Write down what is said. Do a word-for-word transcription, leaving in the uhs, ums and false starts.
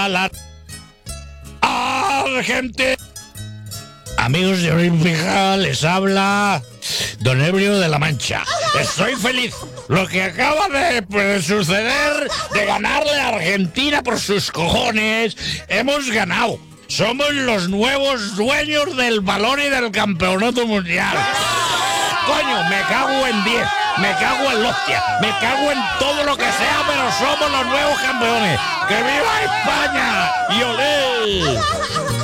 la Argentina. Amigos de Olímpica, les habla Don Ebrio de la Mancha. Estoy feliz. Lo que acaba de, de suceder, de ganarle a Argentina por sus cojones, hemos ganado. Somos los nuevos dueños del balón y del campeonato mundial. Coño, me cago en diez, me cago en la hostia, me cago en todo lo que sea, pero somos los nuevos campeones. ¡Que viva España! ¡Y olé!